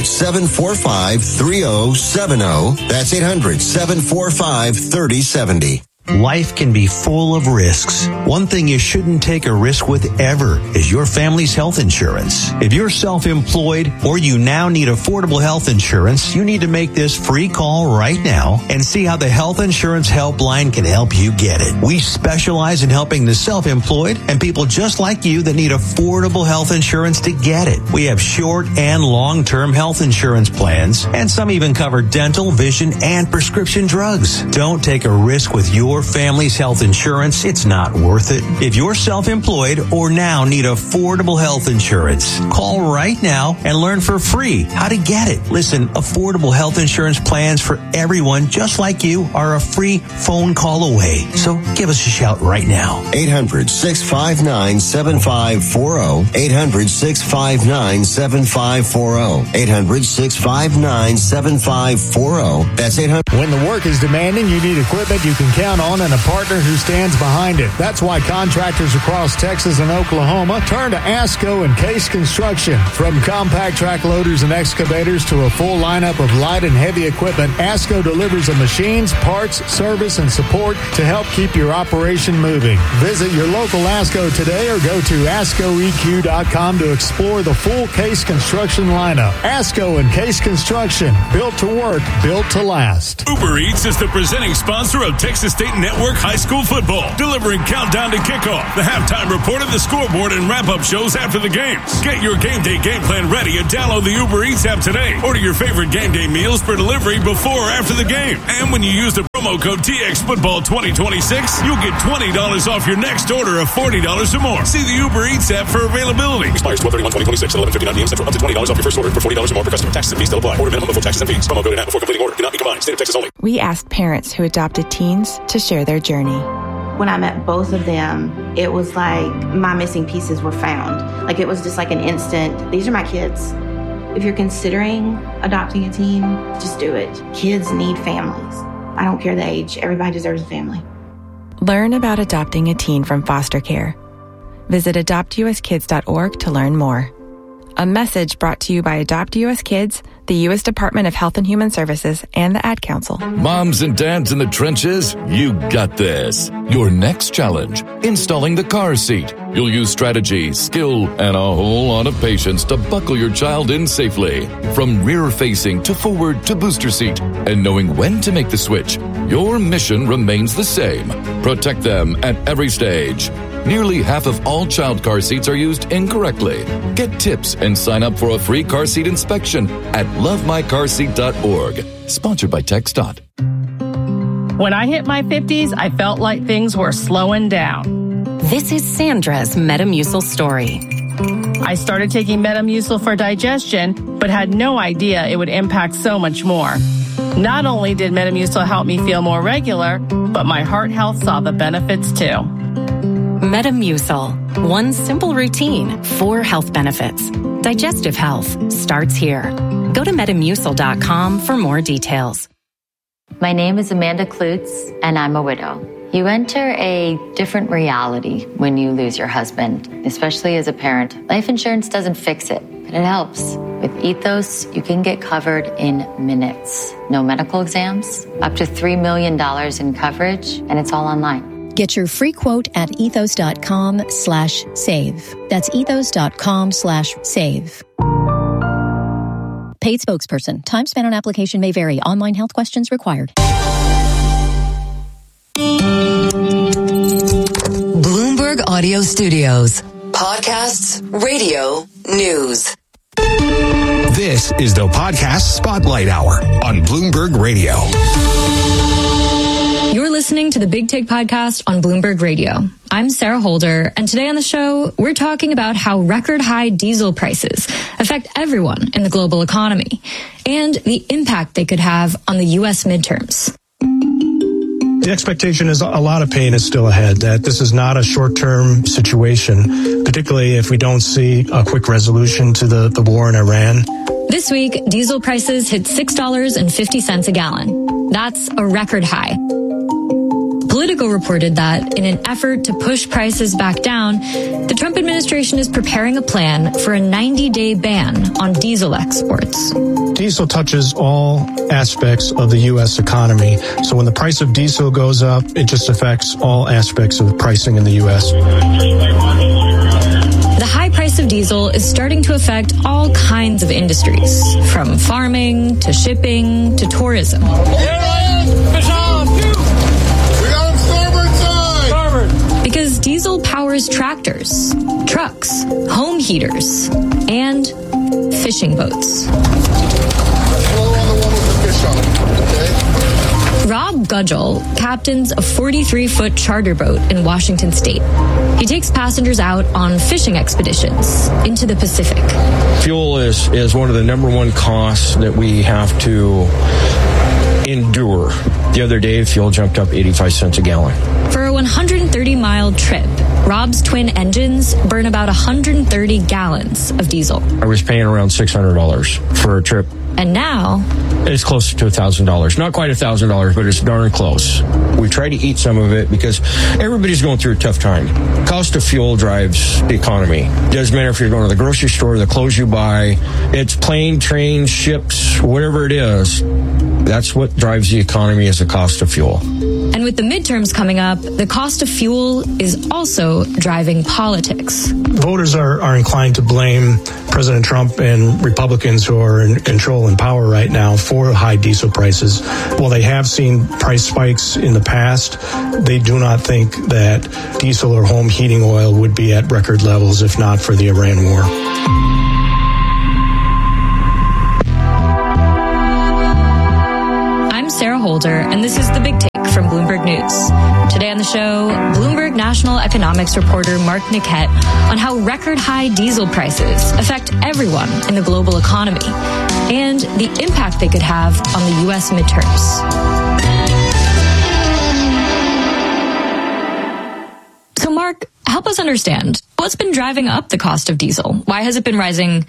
800-745-3070. That's 800-745-3070. Life can be full of risks. One thing you shouldn't take a risk with ever is your family's health insurance. If you're self-employed or you now need affordable health insurance, you need to make this free call right now and see how the Health Insurance Helpline can help you get it. We specialize in helping the self-employed and people just like you that need affordable health insurance to get it. We have short and long-term health insurance plans, and some even cover dental, vision, and prescription drugs. Don't take a risk with your your family's health insurance, it's not worth it. If you're self-employed or now need affordable health insurance, call right now and learn for free how to get it. Listen, affordable health insurance plans for everyone just like you are a free phone call away. So give us a shout right now. 800-659-7540. 800-659-7540. 800-659-7540. That's 800. When the work is demanding, you need equipment you can count on and a partner who stands behind it. That's why contractors across Texas and Oklahoma turn to ASCO and Case Construction. From compact track loaders and excavators to a full lineup of light and heavy equipment, ASCO delivers the machines, parts, service, and support to help keep your operation moving. Visit your local ASCO today or go to ASCOEQ.com to explore the full Case Construction lineup. ASCO and Case Construction, built to work, built to last. Uber Eats is the presenting sponsor of Texas State Network High School Football, delivering countdown to kickoff, the halftime report of the scoreboard, and wrap-up shows after the games. Get your game day game plan ready and download the Uber Eats app today. Order your favorite game day meals for delivery before or after the game. And when you use the promo code TXFootball 2026, you'll get $20 off your next order of $40 or more. See the Uber Eats app for availability. Expires 12/31/2026 at 11:59 p.m. Central. Up to $20 off your first order for $40 or more per customer. Taxes and fees still apply. Order minimum before taxes and fees. Promo code and app before completing order. Cannot be combined. State of Texas only. We asked parents who adopted teens to share their journey. When I met both of them, it was like my missing pieces were found. Like it was just like an instant, these are my kids. If you're considering adopting a teen, just do it. Kids need families. I don't care the age. Everybody deserves a family. Learn about adopting a teen from foster care. Visit adoptuskids.org to learn more. A message brought to you by Adopt US Kids, the U.S. Department of Health and Human Services, and the Ad Council. Moms and dads in the trenches, you got this. Your next challenge, installing the car seat. You'll use strategy, skill, and a whole lot of patience to buckle your child in safely. From rear-facing to forward to booster seat. And knowing when to make the switch, your mission remains the same. Protect them at every stage. Nearly half of all child car seats are used incorrectly. Get tips and sign up for a free car seat inspection at lovemycarseat.org. Sponsored by TxDOT. When I hit my 50s, I felt like things were slowing down. This is Sandra's Metamucil story. I started taking Metamucil for digestion, but had no idea it would impact so much more. Not only did Metamucil help me feel more regular, but my heart health saw the benefits too. Metamucil. One simple routine, 4 health benefits. Digestive health starts here. Go to Metamucil.com for more details. My name is Amanda Klutz, and I'm a widow. You enter a different reality when you lose your husband, especially as a parent. Life insurance doesn't fix it, but it helps. With Ethos, you can get covered in minutes. No medical exams, up to $3 million in coverage, and it's all online. Get your free quote at ethos.com/save. That's ethos.com/save. Paid spokesperson. Time spent on application may vary. Online health questions required. Bloomberg Audio Studios. Podcasts, radio, news. This is the Podcast Spotlight Hour on Bloomberg Radio. You're listening to the Big Take Podcast on Bloomberg Radio. I'm Sarah Holder, and today on the show, we're talking about how record high diesel prices affect everyone in the global economy and the impact they could have on the U.S. midterms. The expectation is a lot of pain is still ahead, that this is not a short-term situation, particularly if we don't see a quick resolution to the war in Iran. This week, diesel prices hit $6.50 a gallon. That's a record high. Politico reported that in an effort to push prices back down, the Trump administration is preparing a plan for a 90-day ban on diesel exports. Diesel touches all aspects of the U.S. economy. So when the price of diesel goes up, it just affects all aspects of pricing in the U.S. The high price of diesel is starting to affect all kinds of industries, from farming to shipping to tourism. Because diesel powers tractors, trucks, home heaters, and fishing boats. Rob Gudgel captains a 43-foot charter boat in Washington state. He takes passengers out on fishing expeditions into the Pacific. Fuel is one of the number one costs that we have to endure. The other day, fuel jumped up 85 cents a gallon. For a 130-mile trip, Rob's twin engines burn about 130 gallons of diesel. I was paying around $600 for a trip. And now it's close to $1,000. Not quite $1,000, but it's darn close. We try to eat some of it because everybody's going through a tough time. Cost of fuel drives the economy. Doesn't matter if you're going to the grocery store, the clothes you buy, it's plane, train, ships, whatever it is. That's what drives the economy is the cost of fuel. And with the midterms coming up, the cost of fuel is also driving politics. Voters are inclined to blame President Trump and Republicans who are in control and power right now for high diesel prices. While they have seen price spikes in the past, they do not think that diesel or home heating oil would be at record levels if not for the Iran war. Sarah Holder, and this is The Big Take from Bloomberg News. Today on the show, Bloomberg national economics reporter Mark Niquette on how record-high diesel prices affect everyone in the global economy and the impact they could have on the U.S. midterms. So, Mark, help us understand, what's been driving up the cost of diesel? Why has it been rising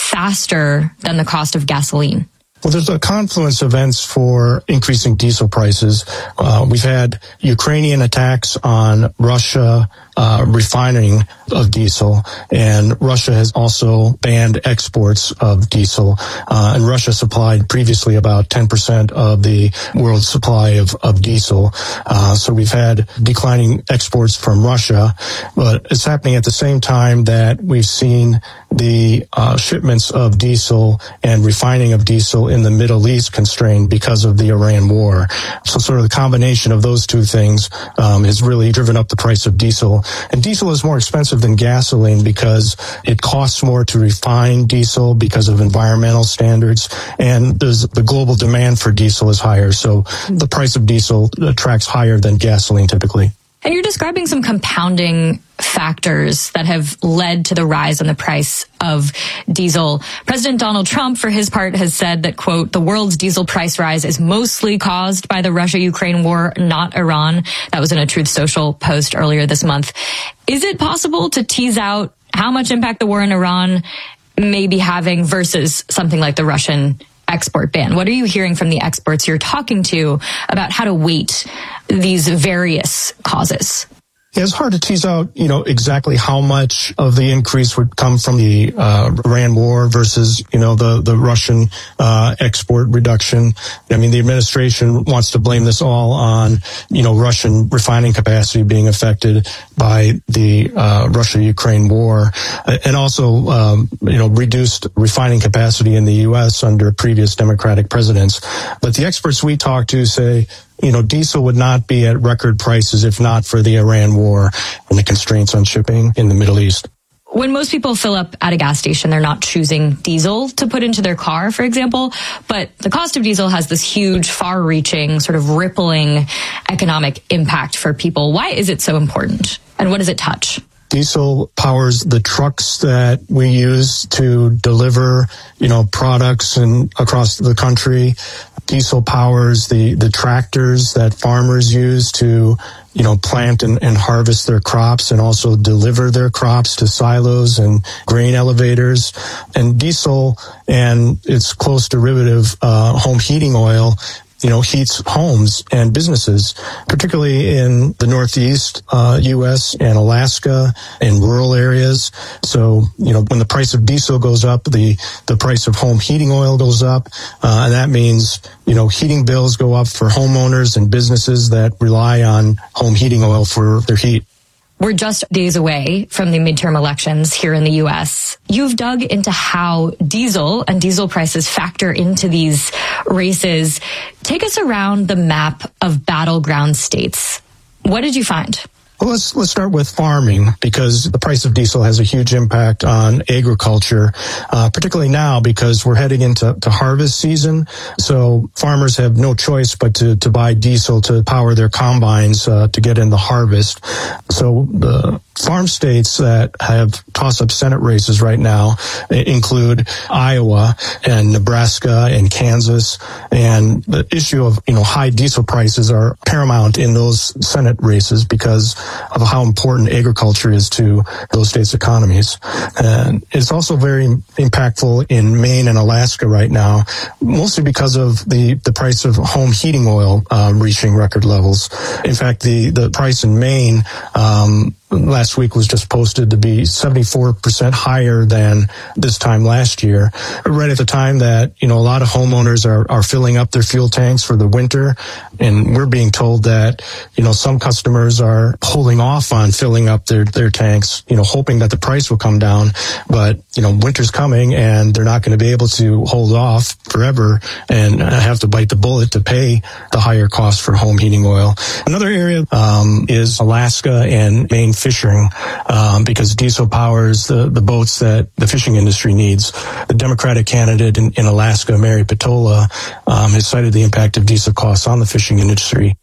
faster than the cost of gasoline? Well, there's a confluence of events for increasing diesel prices. We've had Ukrainian attacks on Russia refining of diesel, and Russia has also banned exports of diesel. And Russia supplied previously about 10% of the world's supply of diesel. So we've had declining exports from Russia, but it's happening at the same time that we've seen the shipments of diesel and refining of diesel in the Middle East constrained because of the Iran war. So sort of the combination of those two things has really driven up the price of diesel. And diesel is more expensive than gasoline because it costs more to refine diesel because of environmental standards. And the global demand for diesel is higher. So the price of diesel tracks higher than gasoline typically. And you're describing some compounding factors that have led to the rise in the price of diesel. President Donald Trump, for his part, has said that, quote, the world's diesel price rise is mostly caused by the Russia-Ukraine war, not Iran. That was in a Truth Social post earlier this month. Is it possible to tease out how much impact the war in Iran may be having versus something like the Russian export ban? What are you hearing from the experts you're talking to about how to weight these various causes? Yeah, it's hard to tease out, exactly how much of the increase would come from the Iran war versus, the Russian export reduction. I mean, the administration wants to blame this all on, Russian refining capacity being affected by the Russia-Ukraine war, and also, reduced refining capacity in the U.S. under previous Democratic presidents. But the experts we talk to say, diesel would not be at record prices if not for the Iran war and the constraints on shipping in the Middle East. When most people fill up at a gas station, they're not choosing diesel to put into their car, for example. But the cost of diesel has this huge, far-reaching, sort of rippling economic impact for people. Why is it so important? And what does it touch? Diesel powers the trucks that we use to deliver, products and across the country. Diesel powers the tractors that farmers use to, plant and harvest their crops and also deliver their crops to silos and grain elevators. And diesel and its close derivative, home heating oil, heats homes and businesses, particularly in the Northeast U.S. and Alaska and rural areas. So, when the price of diesel goes up, the price of home heating oil goes up. And that means, heating bills go up for homeowners and businesses that rely on home heating oil for their heat. We're just days away from the midterm elections here in the U.S. You've dug into how diesel and diesel prices factor into these races. Take us around the map of battleground states. What did you find? Well, let's start with farming, because the price of diesel has a huge impact on agriculture, particularly now because we're heading into harvest season. So farmers have no choice but to buy diesel to power their combines to get in the harvest. So the farm states that have toss-up Senate races right now include Iowa and Nebraska and Kansas. And the issue of, high diesel prices are paramount in those Senate races because of how important agriculture is to those states' economies. And it's also very impactful in Maine and Alaska right now, mostly because of the price of home heating oil reaching record levels. In fact, the price in Maine last week was just posted to be 74% higher than this time last year, right at the time that, a lot of homeowners are filling up their fuel tanks for the winter. And we're being told that, some customers are holding off on filling up their tanks, hoping that the price will come down. But, winter's coming and they're not going to be able to hold off forever and have to bite the bullet to pay the higher cost for home heating oil. Another area is Alaska and Maine fishing, because diesel powers the boats that the fishing industry needs. The Democratic candidate in Alaska, Mary Patola, has cited the impact of diesel costs on the fishing industry.